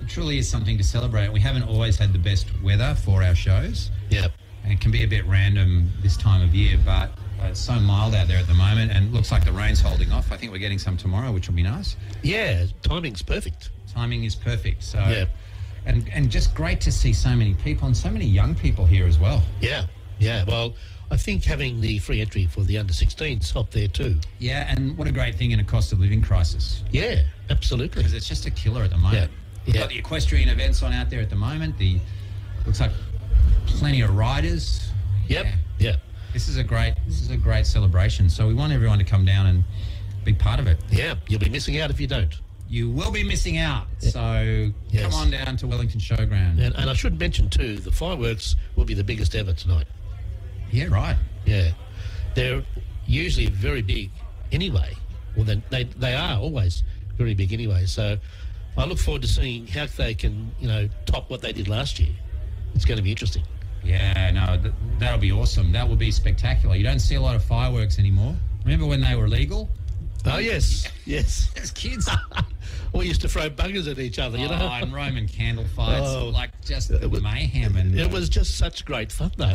truly is something to celebrate. We haven't always had the best weather for our shows. Yep. And it can be a bit random this time of year, but it's so mild out there at the moment, and it looks like the rain's holding off. I think we're getting some tomorrow, which will be nice. Yeah, timing's perfect. Timing is perfect. So, Yeah. and just great to see so many people and so many young people here as well. Yeah, yeah. Well, I think having the free entry for the under-16s helped there too. Yeah, and what a great thing in a cost of living crisis. Yeah, absolutely. Because it's just a killer at the moment. We've got the equestrian events on out there at the moment. Looks like plenty of riders. Yep. Yeah. Yeah. This is a great celebration. So we want everyone to come down and be part of it. Yeah. You'll be missing out if you don't. You will be missing out. So come on down to Wellington Showground. And I should mention too, the fireworks will be the biggest ever tonight. Yeah, right. Yeah. They're usually very big anyway. Well, they are always very big anyway. So I look forward to seeing how they can, top what they did last year. It's going to be interesting. Yeah, no, that'll be awesome. That will be spectacular. You don't see a lot of fireworks anymore. Remember when they were legal? Oh, yes. Yes. As kids. We used to throw buggers at each other, and Roman candle fights, Oh. just mayhem. And It was just such great fun, though.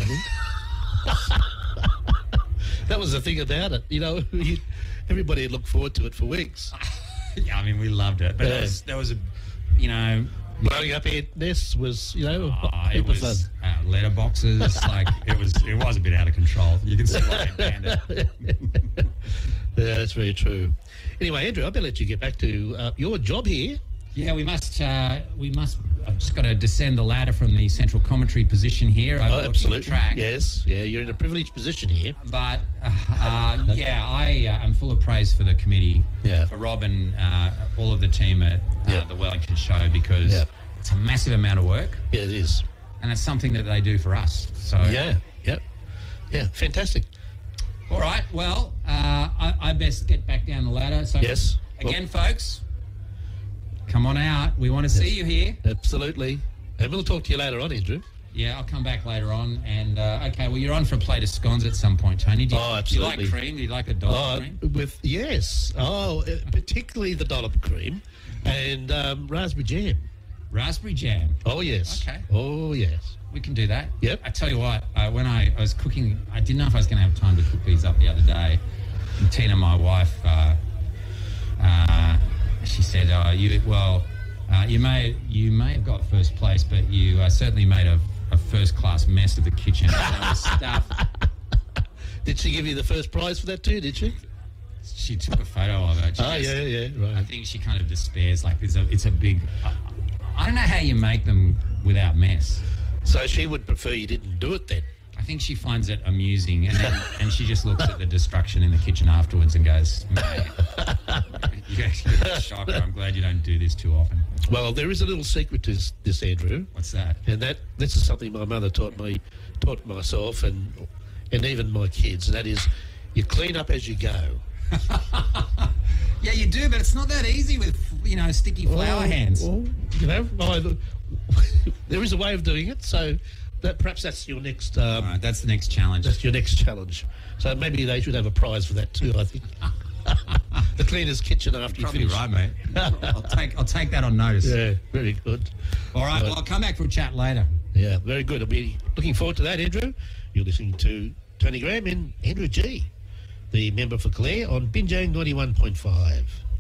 That was the thing about it. Everybody had looked forward to it for weeks. Yeah, I mean, we loved it. But there was blowing up head nests was, it heap of was fun. letterboxes. It was a bit out of control. You can see why they banned it. Yeah, that's very true. Anyway, Andrew, I better let you get back to your job here. Yeah, we must. I've just got to descend the ladder from the central commentary position here. Absolutely. The track. Yes, yeah, you're in a privileged position here. But I am full of praise for the committee, for Rob and all of the team at the Wellington Show, because it's a massive amount of work. Yeah, it is, and it's something that they do for us. So yeah, fantastic. All right, well, I best get back down the ladder. So again, folks, come on out. We want to see you here. Absolutely. And we'll talk to you later on, Andrew. Yeah, I'll come back later on. And, okay, well, you're on for a plate of scones at some point, Tony. Absolutely. Do you like cream? Do you like a dollop cream? Yes. Particularly the dollop cream and raspberry jam. Raspberry jam? Oh, yes. Okay. Oh, yes. We can do that. Yep. I tell you what, when I was cooking, I didn't know if I was going to have time to cook these up the other day. And Tina, my wife, she said, you may have got first place, but you certainly made a first-class mess of the kitchen. Stuff. Did she give you the first prize for that too, did she? She took a photo of it. Right. I think she kind of despairs, like it's a big... I don't know how you make them without mess. So she would prefer you didn't do it then? I think she finds it amusing, and she just looks at the destruction in the kitchen afterwards and goes, mate, you're a shocker. I'm glad you don't do this too often. Well, there is a little secret to this, Andrew. What's that? And this is something my mother taught myself and even my kids, and that is you clean up as you go. Yeah, you do, but it's not that easy with, sticky flour hands. Well, there is a way of doing it, so perhaps that's your next... All right, that's the next challenge. That's your next challenge. So maybe they should have a prize for that too, I think. The cleaner's kitchen after you finish. Probably right, mate. I'll take that on notice. Yeah, very good. All right, well, I'll come back for a chat later. Yeah, very good. I'll be looking forward to that, Andrew. You're listening to Tony Graham and Andrew G, the member for Clare on Binjang 91.5.